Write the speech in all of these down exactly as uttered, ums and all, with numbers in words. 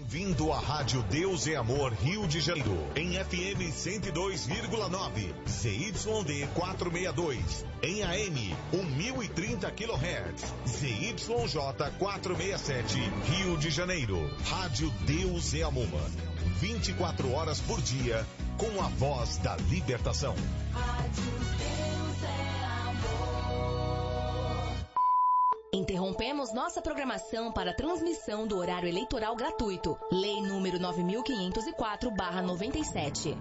Bem-vindo à Rádio Deus é Amor Rio de Janeiro, em F M cento e dois vírgula nove, Z Y D quatrocentos e sessenta e dois, em A M mil e trinta quilohertz, Z Y J quatrocentos e sessenta e sete, Rio de Janeiro. Rádio Deus é Amor, vinte e quatro horas por dia, com a voz da libertação. Rádio Deus é Amor. Interrompemos nossa programação para transmissão do horário eleitoral gratuito. Lei número nove mil quinhentos e quatro barra noventa e sete.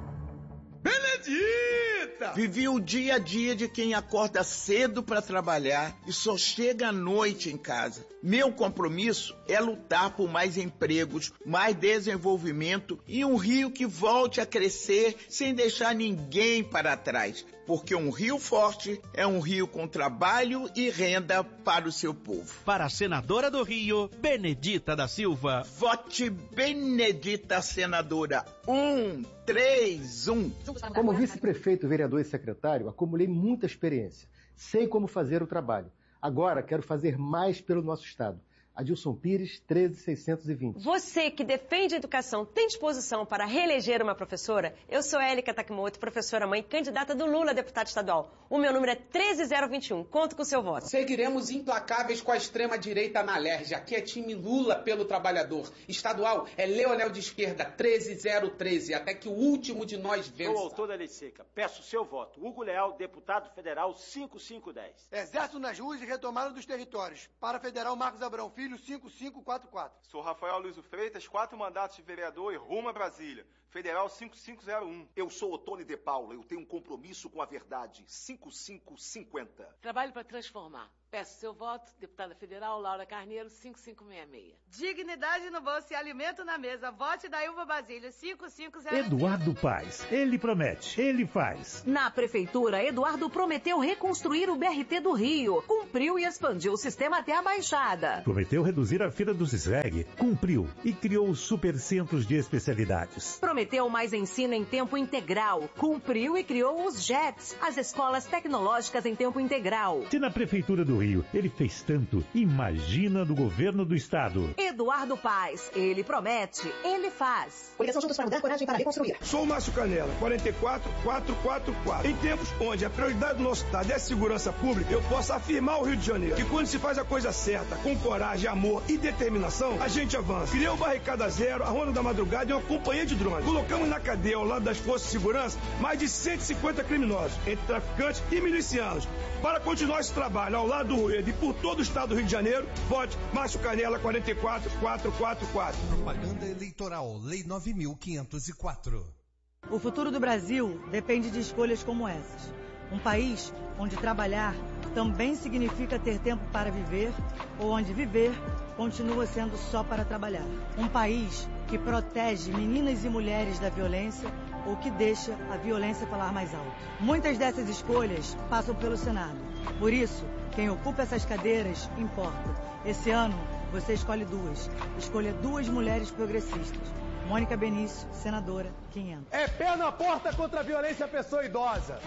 Benedita! Vivi o dia a dia de quem acorda cedo para trabalhar e só chega à noite em casa. Meu compromisso é lutar por mais empregos, mais desenvolvimento e um Rio que volte a crescer sem deixar ninguém para trás. Porque um Rio forte é um Rio com trabalho e renda para o seu povo. Para a senadora do Rio, Benedita da Silva. Vote Benedita, senadora. Um, três, um. Como vice-prefeito, vereador e secretário, acumulei muita experiência. Sei como fazer o trabalho. Agora quero fazer mais pelo nosso estado. Adilson Pires, treze mil seiscentos e vinte. Você que defende a educação tem disposição para reeleger uma professora? Eu sou Élica Takimoto, professora mãe, candidata do Lula a deputado estadual. O meu número é treze mil vinte e um. Conto com o seu voto. Seguiremos implacáveis com a extrema-direita na Alerj. Aqui é time Lula pelo trabalhador. Estadual é Leonel de esquerda, treze mil treze. Até que o último de nós vença. Sou autor da lei seca. Peço seu voto. Hugo Leal, deputado federal, cinco mil quinhentos e dez. Exército nas ruas e retomada dos territórios. Para federal Marcos Abrão Filho, cinco mil quinhentos e quarenta e quatro. Sou Rafael Luiz Freitas, quatro mandatos de vereador e rumo a Brasília. Federal cinco mil quinhentos e um. Eu sou Otônio de Paula, eu tenho um compromisso com a verdade. cinco mil quinhentos e cinquenta. Trabalho para transformar. Peço seu voto, deputada federal Laura Carneiro, cinco mil quinhentos e sessenta e seis. Dignidade no bolso e alimento na mesa. Vote da Ilva Basílio, cinco mil quinhentos e Eduardo Paes, ele promete, ele faz. Na prefeitura, Eduardo prometeu reconstruir o B R T do Rio. Cumpriu e expandiu o sistema até a Baixada. Prometeu reduzir a fila dos S R E G. Cumpriu e criou supercentros de especialidades. Prometeu mais ensino em tempo integral. Cumpriu e criou os J E Ts, as escolas tecnológicas em tempo integral. Se na prefeitura do Rio ele fez tanto, imagina do governo do estado. Eduardo Paes, ele promete, ele faz. Coligação Juntos para Mudar, coragem para reconstruir. Sou o Márcio Canela, quarenta e quatro mil quatrocentos e quarenta e quatro. Em tempos onde a prioridade do nosso estado é a segurança pública, eu posso afirmar ao Rio de Janeiro que quando se faz a coisa certa, com coragem, amor e determinação, a gente avança. Criou o Barricada Zero, a Ronda da Madrugada e uma companhia de drones. Colocamos na cadeia, ao lado das forças de segurança, mais de cento e cinquenta criminosos, entre traficantes e milicianos. Para continuar esse trabalho ao lado do Rueda e por todo o estado do Rio de Janeiro, vote Márcio Canela, quarenta e quatro mil quatrocentos e quarenta e quatro. Propaganda eleitoral, Lei nove mil quinhentos e quatro. O futuro do Brasil depende de escolhas como essas. Um país onde trabalhar também significa ter tempo para viver, ou onde viver continua sendo só para trabalhar. Um país que protege meninas e mulheres da violência ou que deixa a violência falar mais alto. Muitas dessas escolhas passam pelo Senado. Por isso, quem ocupa essas cadeiras importa. Esse ano, você escolhe duas. Escolha duas mulheres progressistas. Mônica Benício, senadora, quinhentos. É pé na porta contra a violência à pessoa idosa.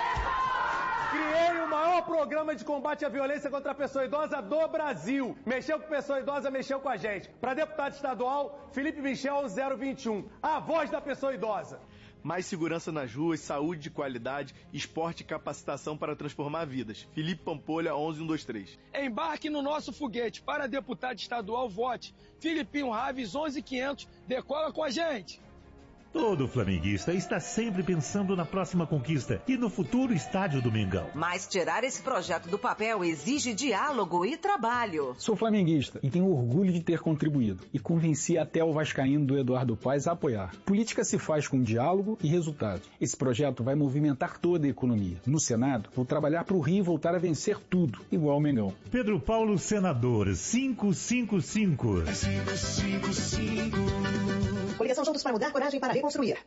Criei o maior programa de combate à violência contra a pessoa idosa do Brasil. Mexeu com pessoa idosa, mexeu com a gente. Para deputado estadual, Felipe Michel, zero vinte e um. A voz da pessoa idosa. Mais segurança nas ruas, saúde de qualidade, esporte e capacitação para transformar vidas. Felipe Pampolha, onze mil cento e vinte e três. Embarque no nosso foguete. Para deputado estadual, vote. Filipinho Raves, onze mil e quinhentos. Decola com a gente. Todo flamenguista está sempre pensando na próxima conquista e no futuro estádio do Mengão. Mas tirar esse projeto do papel exige diálogo e trabalho. Sou flamenguista e tenho orgulho de ter contribuído e convenci até o vascaíno do Eduardo Paes a apoiar. Política se faz com diálogo e resultado. Esse projeto vai movimentar toda a economia. No Senado, vou trabalhar para o Rio voltar a vencer tudo, igual o Mengão. Pedro Paulo, senador, quinhentos e cinquenta e cinco. Coligação Juntos para Mudar, coragem para reconstruir.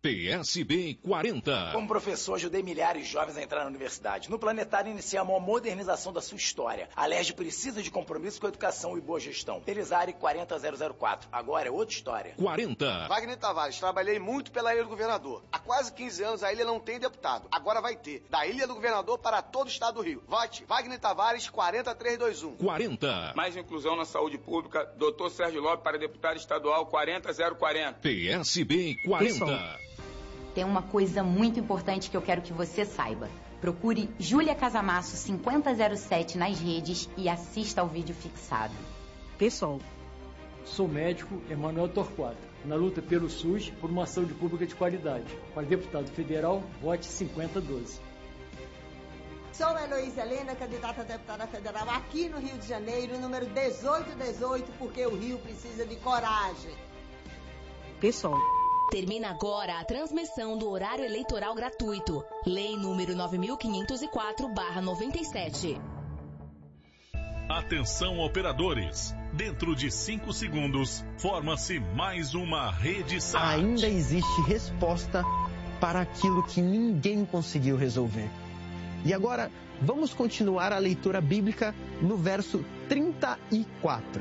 P S B quarenta. Como professor, ajudei milhares de jovens a entrar na universidade. No Planetário, iniciamos uma modernização da sua história. A Alerj precisa de compromisso com a educação e boa gestão. Pelizari quarenta mil e quatro. Agora é outra história. quarenta. Wagner Tavares, trabalhei muito pela Ilha do Governador. Há quase quinze anos a ilha não tem deputado. Agora vai ter. Da Ilha do Governador para todo o estado do Rio. Vote Wagner Tavares quarenta mil trezentos e vinte e um. quarenta. Mais inclusão na saúde pública. doutor Sérgio Lopes para deputado estadual quarenta mil quarenta. P S B quarenta. Tem uma coisa muito importante que eu quero que você saiba. Procure Júlia Casamasso cinquenta zero sete nas redes e assista ao vídeo fixado. Pessoal, sou médico Emanuel Torquato, na luta pelo SUS por uma saúde pública de qualidade. Para deputado federal, vote cinquenta doze. Sou Heloísa Helena, candidata a deputada federal aqui no Rio de Janeiro, número dezoito dezoito, porque o Rio precisa de coragem. Pessoal, termina agora a transmissão do horário eleitoral gratuito. Lei número nove mil quinhentos e quatro barra noventa e sete. Atenção, operadores. Dentro de cinco segundos, forma-se mais uma rede S A T. Ainda existe resposta para aquilo que ninguém conseguiu resolver. E agora, vamos continuar a leitura bíblica no verso trinta e quatro.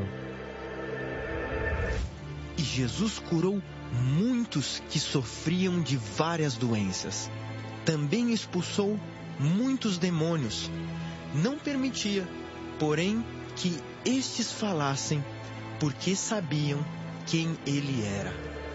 E Jesus curou muitos que sofriam de várias doenças. Também expulsou muitos demônios. Não permitia, porém, que estes falassem, porque sabiam quem ele era.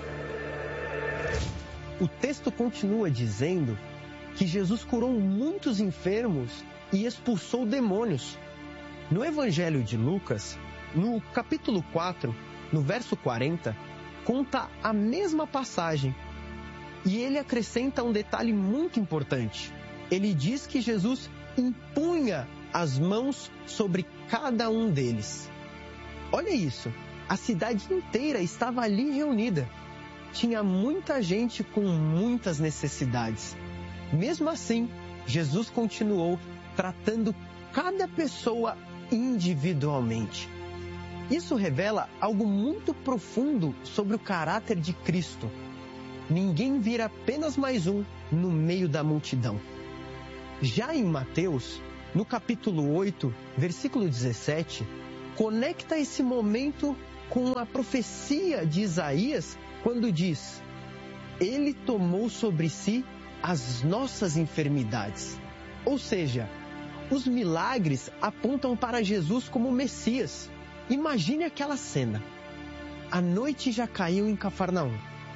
O texto continua dizendo que Jesus curou muitos enfermos e expulsou demônios. No Evangelho de Lucas, no capítulo quatro, no verso quarenta, conta a mesma passagem. E ele acrescenta um detalhe muito importante. Ele diz que Jesus impunha as mãos sobre cada um deles. Olha isso, a cidade inteira estava ali reunida. Tinha muita gente com muitas necessidades. Mesmo assim, Jesus continuou tratando cada pessoa individualmente. Isso revela algo muito profundo sobre o caráter de Cristo. Ninguém vira apenas mais um no meio da multidão. Já em Mateus, no capítulo oito, versículo dezessete, conecta esse momento com a profecia de Isaías, quando diz: Ele tomou sobre si as nossas enfermidades. Ou seja, os milagres apontam para Jesus como Messias. Imagine aquela cena. A noite já caiu em Cafarnaum.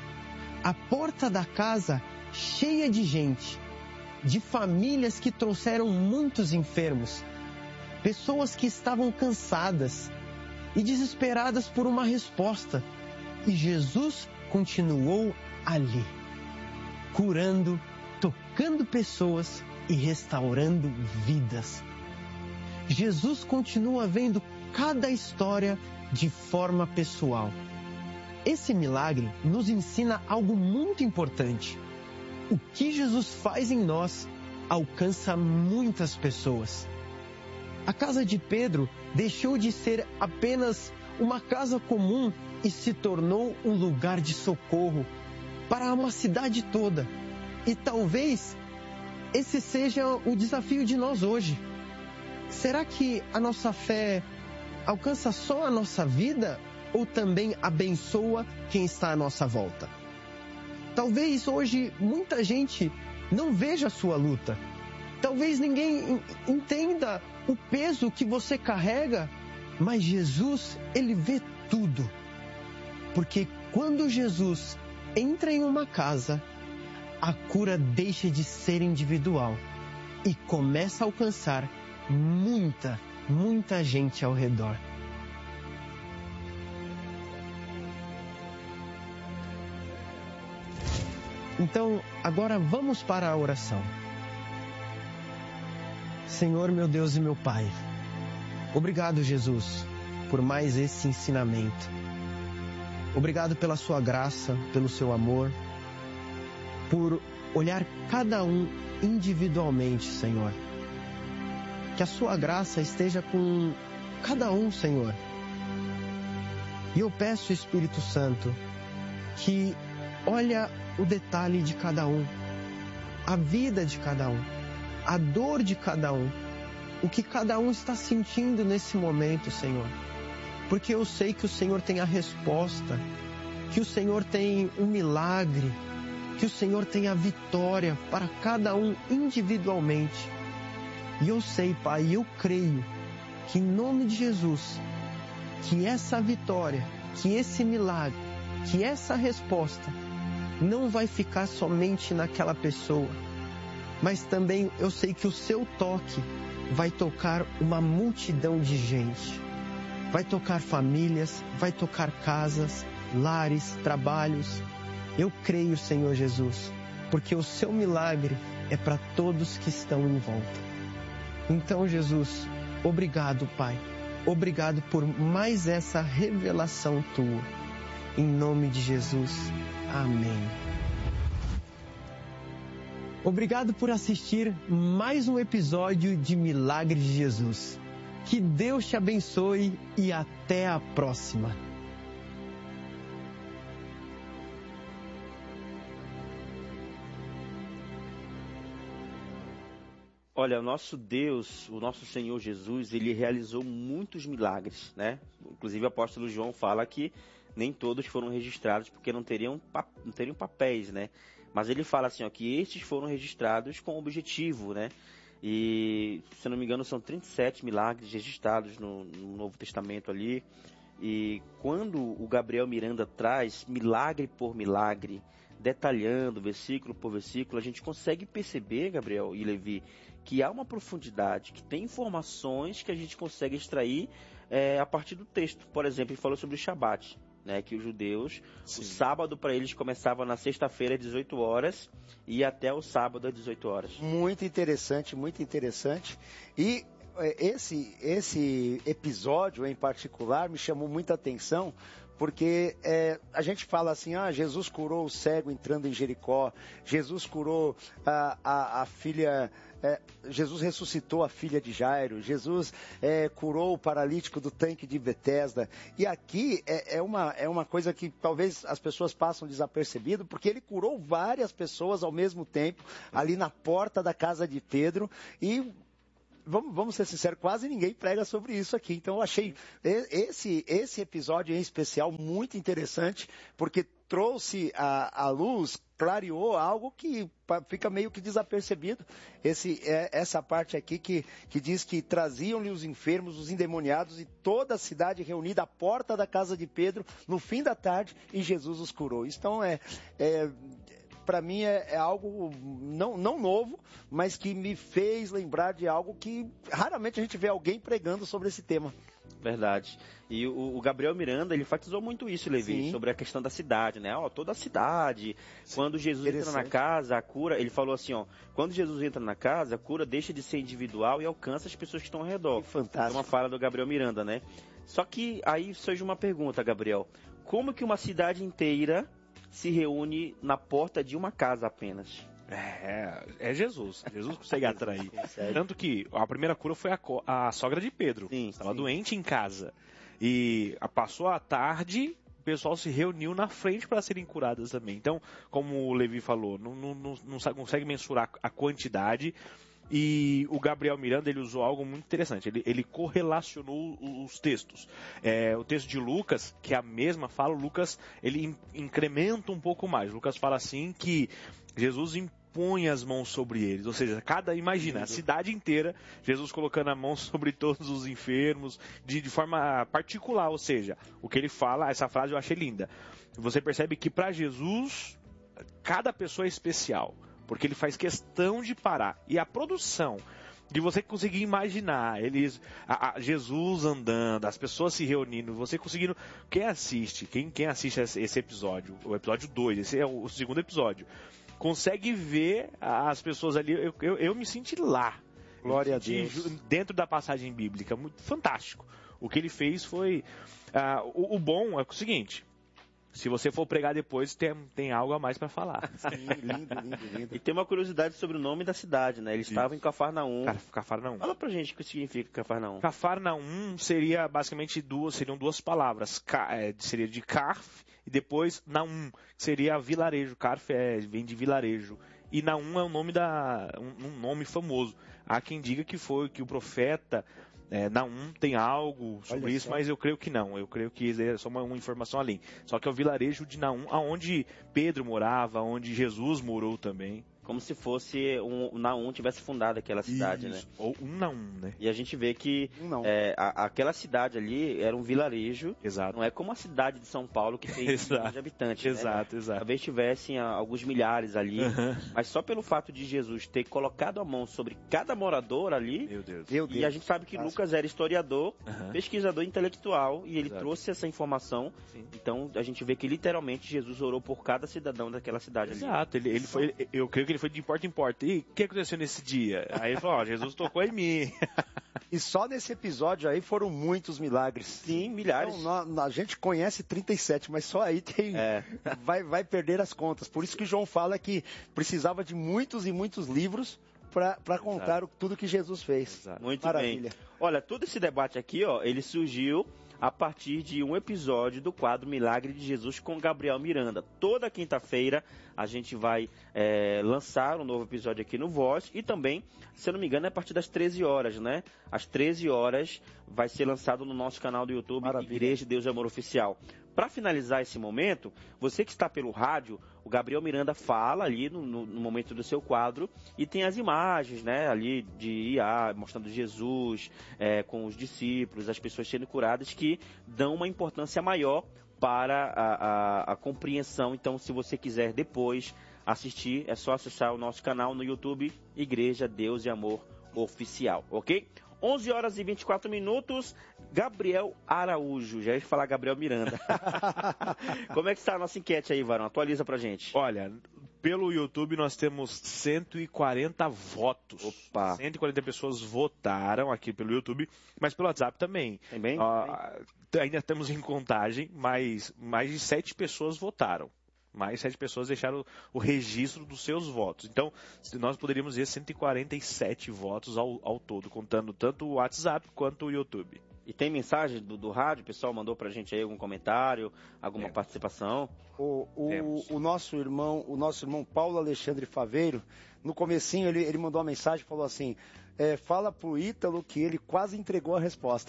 A porta da casa cheia de gente, de famílias que trouxeram muitos enfermos, pessoas que estavam cansadas e desesperadas por uma resposta. E Jesus continuou ali, curando, tocando pessoas e restaurando vidas. Jesus continua vendo cada história de forma pessoal. Esse milagre nos ensina algo muito importante. O que Jesus faz em nós alcança muitas pessoas. A casa de Pedro deixou de ser apenas uma casa comum e se tornou um lugar de socorro para uma cidade toda. E talvez esse seja o desafio de nós hoje. Será que a nossa fé alcança só a nossa vida ou também abençoa quem está à nossa volta? Talvez hoje muita gente não veja a sua luta. Talvez ninguém entenda o peso que você carrega, mas Jesus, ele vê tudo. Porque quando Jesus entra em uma casa, a cura deixa de ser individual e começa a alcançar muita, muita gente ao redor. Então, agora vamos para a oração. Senhor, meu Deus e meu Pai, obrigado, Jesus, por mais esse ensinamento. Obrigado pela sua graça, pelo seu amor, por olhar cada um individualmente, Senhor. Que a sua graça esteja com cada um, Senhor. E eu peço, Espírito Santo, que olha o detalhe de cada um, a vida de cada um, a dor de cada um, o que cada um está sentindo nesse momento, Senhor. Porque eu sei que o Senhor tem a resposta, que o Senhor tem um milagre, que o Senhor tem a vitória para cada um individualmente. E eu sei, Pai, eu creio que em nome de Jesus, que essa vitória, que esse milagre, que essa resposta não vai ficar somente naquela pessoa, mas também eu sei que o seu toque vai tocar uma multidão de gente. Vai tocar famílias, vai tocar casas, lares, trabalhos. Eu creio, Senhor Jesus, porque o seu milagre é para todos que estão em volta. Então, Jesus, obrigado, Pai. Obrigado por mais essa revelação tua. Em nome de Jesus. Amém. Obrigado por assistir mais um episódio de Milagre de Jesus. Que Deus te abençoe e até a próxima. Olha, o nosso Deus, o nosso Senhor Jesus, ele realizou muitos milagres, né? Inclusive o apóstolo João fala que nem todos foram registrados porque não teriam, não teriam papéis, né? Mas ele fala assim, ó, que estes foram registrados com objetivo, né? E, se não me engano, são trinta e sete milagres registrados no, no Novo Testamento ali. E quando o Gabriel Miranda traz milagre por milagre, detalhando versículo por versículo, a gente consegue perceber, Gabriel e Levi, que há uma profundidade, que tem informações que a gente consegue extrair é, a partir do texto. Por exemplo, ele falou sobre o Shabat, né, que os judeus, Sim. o sábado para eles começava na sexta-feira às dezoito horas e ia até o sábado às dezoito horas. Muito interessante, muito interessante. E esse, esse episódio em particular me chamou muita atenção, porque é, a gente fala assim, ah, Jesus curou o cego entrando em Jericó, Jesus curou a, a, a filha... É, Jesus ressuscitou a filha de Jairo, Jesus é, curou o paralítico do tanque de Betesda. E aqui é, é, uma, é uma coisa que talvez as pessoas passam desapercebido, porque ele curou várias pessoas ao mesmo tempo, ali na porta da casa de Pedro, e vamos, vamos ser sinceros, quase ninguém prega sobre isso aqui. Então eu achei esse, esse episódio em especial muito interessante, porque trouxe à luz, clareou algo que fica meio que desapercebido. Esse, é, essa parte aqui que, que diz que traziam-lhe os enfermos, os endemoniados e toda a cidade reunida à porta da casa de Pedro no fim da tarde, e Jesus os curou. Então é... é para mim é, é algo não, não novo, mas que me fez lembrar de algo que raramente a gente vê alguém pregando sobre esse tema. Verdade. E o, o Gabriel Miranda, ele enfatizou muito isso, Levi, Sim. sobre a questão da cidade, né? Ó, toda a cidade, Sim. quando Jesus entra na casa, a cura, ele falou assim, ó, quando Jesus entra na casa, a cura deixa de ser individual e alcança as pessoas que estão ao redor. Que fantástico. É uma fala do Gabriel Miranda, né? Só que aí surge uma pergunta, Gabriel. Como que uma cidade inteira se reúne na porta de uma casa apenas? É, é Jesus. Jesus consegue atrair. Tanto que a primeira cura foi a, a sogra de Pedro. Sim, estava sim. doente em casa. E passou a tarde, o pessoal se reuniu na frente para serem curadas também. Então, como o Levi falou, não, não, não, não consegue mensurar a quantidade. E o Gabriel Miranda, ele usou algo muito interessante, ele, ele correlacionou os textos. É, o texto de Lucas, que é a mesma fala, Lucas, ele in, incrementa um pouco mais. Lucas fala assim que Jesus impõe as mãos sobre eles, ou seja, cada, imagina, a cidade inteira, Jesus colocando a mão sobre todos os enfermos, de, de forma particular, ou seja, o que ele fala, essa frase eu achei linda. Você percebe que para Jesus, cada pessoa é especial, porque ele faz questão de parar. E a produção, de você conseguir imaginar eles, a, a Jesus andando, as pessoas se reunindo, você conseguindo... Quem assiste, quem, quem assiste esse episódio, o episódio dois, esse é o segundo episódio, consegue ver as pessoas ali, eu, eu, eu me senti lá. Glória a Deus. Dentro da passagem bíblica, muito fantástico. O que ele fez foi... Uh, o, o bom é o seguinte... se você for pregar depois, tem, tem algo a mais para falar. Sim, lindo, lindo, lindo. E tem uma curiosidade sobre o nome da cidade, né? Eles estavam em Cafarnaum. Cafarnaum. Fala pra gente o que significa Cafarnaum. Cafarnaum seria basicamente duas, seriam duas palavras. Ca, é, seria de Carf e depois Naum, que seria vilarejo. Carf é, vem de vilarejo. E Naum é um nome, da, um, um nome famoso. Há quem diga que foi que o profeta... É, Naum tem algo sobre Olha isso, só. Mas eu creio que não. Eu creio que é só uma, uma informação além. Só que é o vilarejo de Naum, onde Pedro morava, onde Jesus morou também. Como se fosse um Naum tivesse fundado aquela cidade, isso. né? Ou um Naum, né? E a gente vê que é, a, aquela cidade ali era um vilarejo. Exato. Não é como a cidade de São Paulo que tem milhões de habitantes. Exato, né? exato. Talvez tivessem alguns milhares ali. Uhum. Mas só pelo fato de Jesus ter colocado a mão sobre cada morador ali. Meu Deus. Meu Deus. E a gente sabe que Nossa. Lucas era historiador, uhum. pesquisador intelectual. E ele exato. trouxe essa informação. Sim. Então a gente vê que literalmente Jesus orou por cada cidadão daquela cidade exato. ali. Exato. Ele, ele foi, eu creio que ele foi de porta em porta. E o que aconteceu nesse dia? Aí ele falou, ó, Jesus tocou em mim. E só nesse episódio aí foram muitos milagres. Sim, milhares. Então, nós, a gente conhece trinta e sete, mas só aí tem é. vai, vai perder as contas. Por isso que João fala que precisava de muitos e muitos livros para contar Exato. tudo que Jesus fez. Exato. Muito Maravilha. bem. Olha, todo esse debate aqui, ó, ele surgiu a partir de um episódio do quadro Milagre de Jesus com Gabriel Miranda. Toda quinta-feira a gente vai é, lançar um novo episódio aqui no Voz e também, se eu não me engano, é a partir das treze horas, né? Às treze horas vai ser lançado no nosso canal do YouTube, Maravilha. Igreja Deus e Amor Oficial. Para finalizar esse momento, você que está pelo rádio, o Gabriel Miranda fala ali no, no, no momento do seu quadro e tem as imagens, né, ali de I A, mostrando Jesus é, com os discípulos, as pessoas sendo curadas, que dão uma importância maior para a, a, a compreensão. Então, se você quiser depois assistir, é só acessar o nosso canal no YouTube, Igreja Deus e Amor Oficial, ok? onze horas e vinte e quatro minutos, Gabriel Araújo, já ia falar Gabriel Miranda. Como é que está a nossa enquete aí, Varão? Atualiza pra gente. Olha, pelo YouTube nós temos cento e quarenta votos. Opa! cento e quarenta pessoas votaram aqui pelo YouTube, mas pelo WhatsApp também. Também? Uh, ainda estamos em contagem, mas mais de sete pessoas votaram. Mais sete pessoas deixaram o registro dos seus votos. Então, nós poderíamos ver cento e quarenta e sete votos ao, ao todo, contando tanto o WhatsApp quanto o YouTube. E tem mensagem do, do rádio? O pessoal mandou pra gente aí algum comentário, alguma é. participação? O, o, o, nosso irmão, o nosso irmão Paulo Alexandre Faveiro, no comecinho ele, ele mandou uma mensagem e falou assim... É, fala pro Ítalo que ele quase entregou a resposta.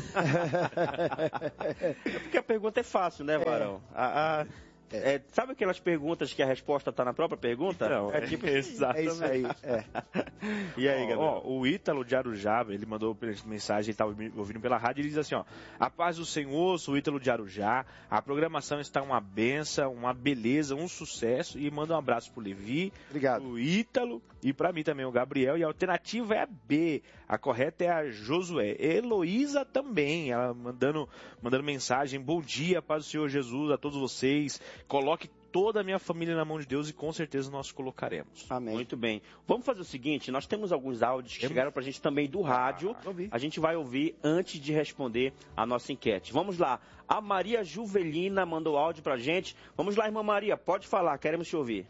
É porque a pergunta é fácil, né, Varão? É. A, a... É, sabe aquelas perguntas que a resposta está na própria pergunta? Não, é tipo é, exatamente. É isso aí. É. E aí, Gabriel? Ó, o Ítalo de Arujá, ele mandou mensagem, ele estava ouvindo pela rádio, ele diz assim, ó, a paz do Senhor, sou o Ítalo de Arujá, a programação está uma benção, uma beleza, um sucesso, e manda um abraço pro Levi, Obrigado. o Ítalo, e para mim também o Gabriel, e a alternativa é a B, a correta é a Josué. Heloísa também, ela mandando, mandando mensagem, bom dia, paz do Senhor Jesus a todos vocês, coloque toda a minha família na mão de Deus e com certeza nós colocaremos. Amém. Muito bem. Vamos fazer o seguinte, nós temos alguns áudios que chegaram pra gente também do rádio. Ah, a gente vai ouvir antes de responder a nossa enquete. Vamos lá. A Maria Juvelina mandou áudio pra gente. Vamos lá, irmã Maria, pode falar, queremos te ouvir.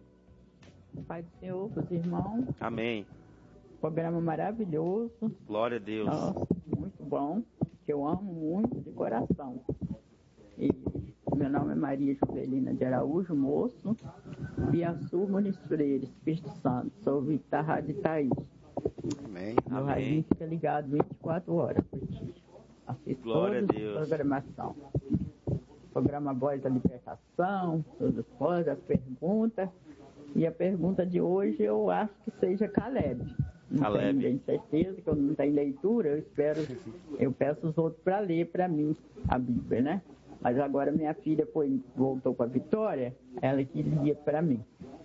Pai do Senhor, os irmãos. Amém. Programa maravilhoso. Glória a Deus. Nossa, muito bom. Que eu amo muito de coração. E meu nome é Maria Juvelina de Araújo, moço, Biaçu, Muniz Freire, Espírito Santo. Sou ouvinte da Rádio Itaí. Amém. Meu Amém. rádio fica ligado vinte e quatro horas por dia. Assisto Glória toda a Deus. a programação. Programa Voz da Libertação, todas as as perguntas. E a pergunta de hoje eu acho que seja Caleb. Não Caleb. tenho certeza que eu não tenho leitura, eu espero, eu peço os outros para ler para mim a Bíblia, né? Mas agora minha filha foi, voltou com a Vitória, ela que lia para mim.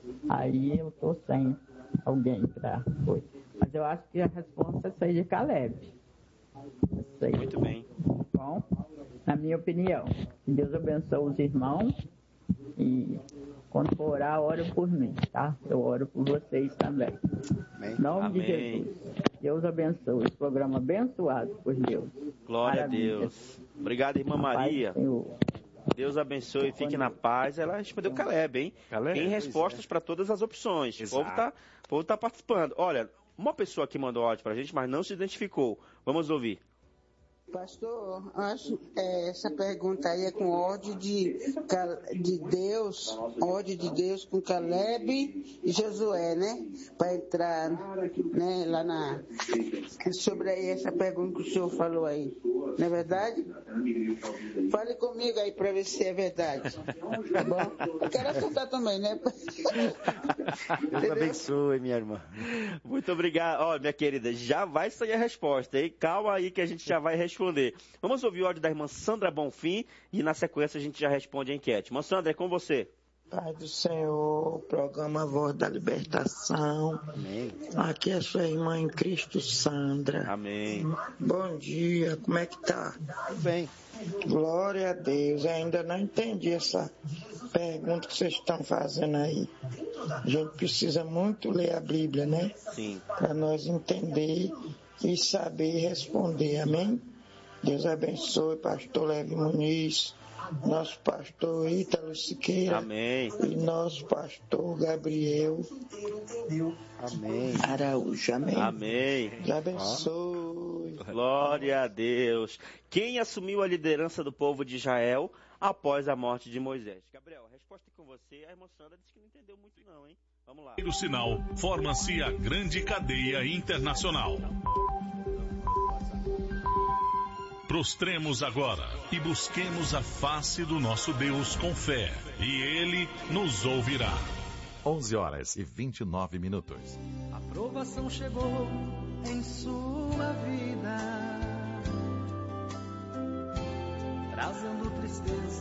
Aí eu tô sem alguém para coisa. Mas eu acho que a resposta seja Caleb. Sei. Muito bem. Bom, na minha opinião, que Deus abençoe os irmãos e quando for orar, oro por mim, tá? Eu oro por vocês também. Amém. Em nome Amém. de Jesus. Deus abençoe. Esse programa abençoado por Deus. Glória Maravilha. a Deus. Obrigado, irmã Maria. Senhor. Deus abençoe, fique na paz. Ela respondeu Caleb, hein? Caleb, Tem respostas é. para todas as opções. Exato. O povo tá, o povo tá participando. Olha, uma pessoa aqui mandou áudio pra gente, mas não se identificou. Vamos ouvir. Pastor, acho é, essa pergunta aí é com ódio de, de Deus, ódio de Deus com Caleb e Josué, né? Para entrar, né, lá na... Sobre aí essa pergunta que o senhor falou aí, não é verdade? Fale comigo aí para ver se é verdade, tá bom? Eu quero acertar também, né? Deus abençoe, minha irmã. Muito obrigado. Ó, minha querida, já vai sair a resposta, hein? Calma aí que a gente já vai responder. Vamos ouvir o áudio da irmã Sandra Bonfim e na sequência a gente já responde a enquete. Irmã Sandra, é com você. Pai do Senhor, programa Voz da Libertação. Amém. Aqui é a sua irmã em Cristo, Sandra. Amém. Bom dia, como é que tá? Tudo bem. Glória a Deus, eu ainda não entendi essa pergunta que vocês estão fazendo aí. A gente precisa muito ler a Bíblia, né? Sim. Para nós entender e saber responder, amém? Deus abençoe, pastor Levi Muniz, nosso pastor Ítalo Siqueira. Amém. E nosso pastor Gabriel. Amém. Araújo, amém. Amém. Deus abençoe. Glória a Deus. Quem assumiu a liderança do povo de Israel após a morte de Moisés? Gabriel, a resposta é com você. A irmã Sandra disse que não entendeu muito não, hein? Vamos lá. No sinal, forma-se a grande cadeia internacional. Prostremos agora e busquemos a face do nosso Deus com fé, e Ele nos ouvirá. onze horas e vinte e nove minutos. A provação chegou em sua vida.